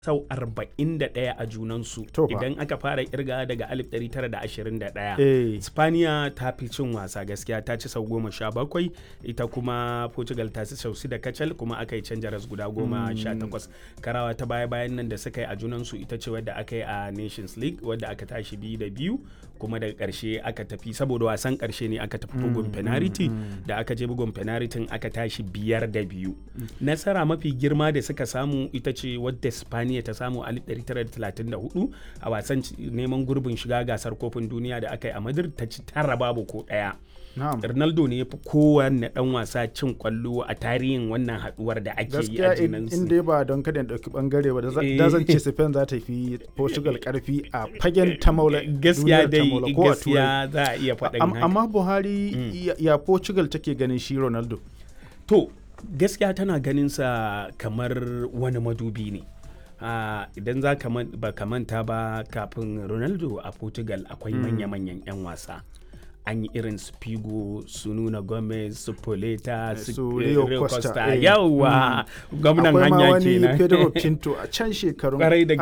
sau 41 a junansu idan aka fara kirga daga 1921. Spaniya ta fi cin wasa gaskiya, ta ci sau 17, ita kuma Portugal ta ci sau 6 kacal, kuma aka yi canja ras guda 18. Karawa ta baya-bayan nan da suka yi a junansu ita ce wadda aka yi a Nations League wadda aka tashi 2-2, kuma daga karshe aka tafi saboda wasan karshe ne aka tafi bugun penalty, da aka je bugun penalty aka tashi 5-2. Nasara mafi girma da suka samu ita ce wadda Spaniya ta samu a 1934 a wasan neman gurbin shiga gasar kofin duniya da aka yi a Madrid, ta ci 9 babu ko ɗaya. Ronaldo ne ya fi kowanne dan wasa cin kwallo a tarihin wannan haduwar da ake yi a jinansu. In dai ba don kada in dauki bangare ba da zan ce Spain za ta fi Portugal karfi a fagen ta maula. Gaskiya dai, gaskiya za a iya faɗin haka. Amma Buhari ya Portugal take ganin shi Ronaldo? To gaskiya tana ganin sa kamar wani madubi ne. Idan za ka manta ba, kafin Ronaldo a Portugal akwai manya-manyan 'yan wasa. An yi irin su Figo, su Nuno Gomez, su Poleta, su Rio Costa. Yawwa, gwamnan hanya kenan. Akwai ma wani Pedro Pinto a can shekarun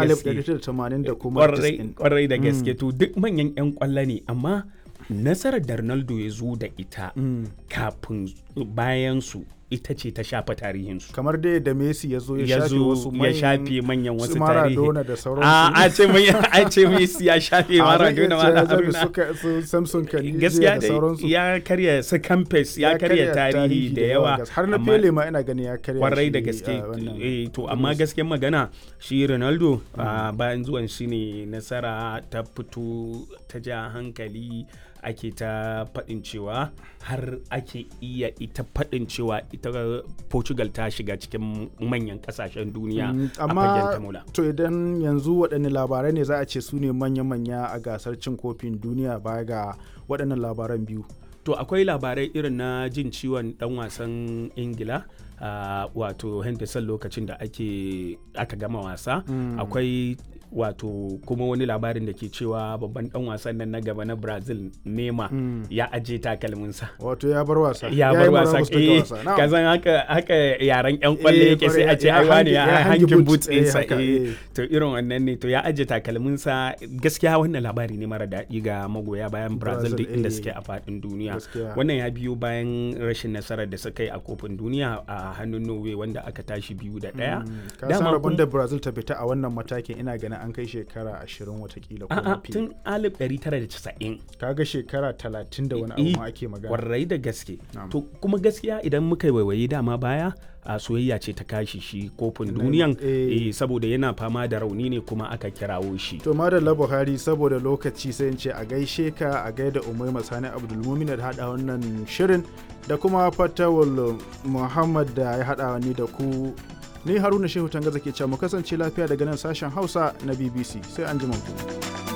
1980 da kuma 90. Kwarai da gaske, to duk manyan 'yan kwallo ne, amma nasarar da Ronaldo ya zo da ita kafin bayan su ita ce ta shafa tarihinsu. Kamar dai da Messi ya zo ya shafe manyan wasu tarihi. Maradona da sauransu. A ce Messi ya shafe Maradona ma Haruna. Su Samson Kanije gaskiya da sauransu. Ya karya su Campes, ya karya tarihi da yawa. Har na Pele ma ina gani ya karya. Kwarai da gaske. To amma gaskiyar magana shi Ronaldo bayan zuwan shi ne nasara ta fito ta ja hankali, ake ta faɗin cewa har ake iya ita faɗin cewa ita Portugal ta shiga cikin manyan ƙasashen duniya a fagen tamula. To idan yanzu waɗanne labarai ne za a ce su ne manya-manya a gasar cin kofin duniya baya ga waɗannan labaran biyu? To akwai labarai irin na jin ciwon ɗan wasan Ingila wato Henderson lokacin da aka gama wasa. Akwai wato kuma wani labarin da ke cewa babban dan wasan nan na gaba na Brazil Neymar ya aje takalminsa, wato ya bar wasa, kazan haka yaran yan kwalle yake sai a ce ai wani ya hangin boots ɗinsa. To irin wannan ne, to ya aje takalminsa. Gaskiya wannan labari ne mara daɗi ga magoya bayan Brazil duk inda suke a faɗin duniya. Wannan ya biyo bayan rashin nasarar da suka yi a kofin duniya a hannun Norway wanda aka tashi 2-1. Dama rabon da Brazil ta fita a wannan matakin ina ganin an kai shekara 20 watakila ko mafi. Tun 1990. Kaga shekara 30 da wani abu ma ake magana. Kwarai da gaske. To kuma gaskiya idan muka yi waiwaye dama baya, a soyayya ce ta kashi shi kofin duniyan saboda yana fama da rauni ne kuma aka kirawo shi. To madalla Buhari, saboda lokaci sai in ce a gaishe ka, a gaida Umaima Sani Abdulmumin da hada wannan shirin, da kuma Fatawul Muhammad da ya hada ni da ku. Ni Haruna Shehu Tangaza ke cewa mu kasance lafiya daga nan sashen Hausa na BBC, sai an ji ku.